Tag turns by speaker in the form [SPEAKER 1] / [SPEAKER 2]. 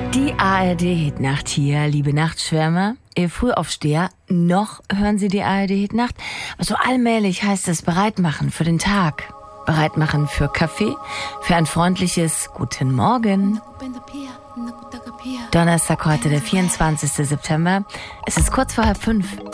[SPEAKER 1] Die ARD-Hitnacht hier, liebe Nachtschwärmer. Ihr Frühaufsteher, noch hören Sie die ARD-Hitnacht. Aber so allmählich heißt es bereitmachen für den Tag. Bereitmachen für Kaffee, für ein freundliches Guten Morgen. Donnerstag heute, der 24. September. Es ist kurz vor 4:30.